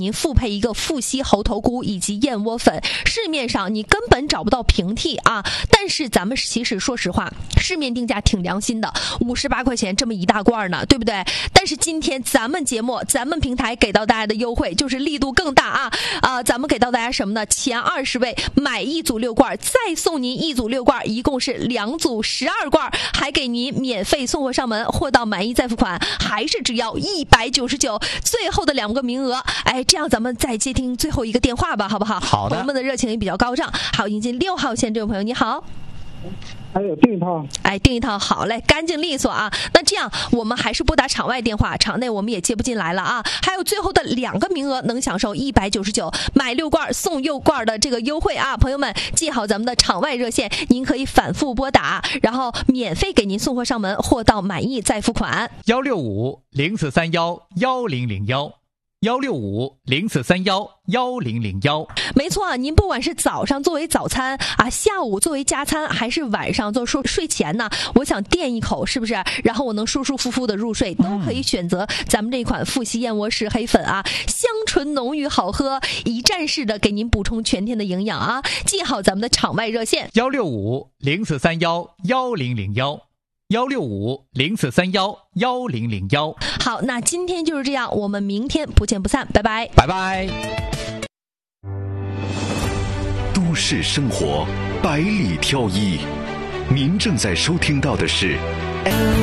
您复配一个富硒猴头菇以及燕窝粉，市面上你根本找不到平替啊。但是咱们其实说实话，市面定价挺良心的，58块钱这么一大罐呢，对不对？但是今天咱们节目、咱们平台给到大家的优惠就是力度更大啊！咱们给到大家什么呢？前20位买一组6罐，再送您一组6罐，一共是2组12罐，还给您免费送货上门，货到满意再付款，还是只要199。最后的2个名额，哎，这样咱们再接听最后一个电话吧，好不好？ 好的。 朋友们的热情也比较高涨。好，迎接6号线这位朋友，你好。 还有订一套， 订一套，好嘞，干净利索啊。那这样我们还是拨打场外电话，场内我们也接不进来了啊。还有最后的2个名额能享受199买6罐送6罐的这个优惠啊，朋友们记好咱们的场外热线，您可以反复拨打，然后免费给您送货上门，货到满意再付款。 165-0431-1001，165-0431-1001。 没错啊，您不管是早上作为早餐啊，下午作为加餐，还是晚上做睡前呢，我想垫一口，是不是？然后我能舒舒服服的入睡，都可以选择咱们这款富硒燕窝石黑粉啊，香醇浓郁好喝，一站式的给您补充全天的营养啊。记好咱们的场外热线 165-0431-1001，165-0431-1001。 好，那今天就是这样，我们明天不见不散，拜拜， 拜拜。 都市生活百里挑一，您正在收听到的是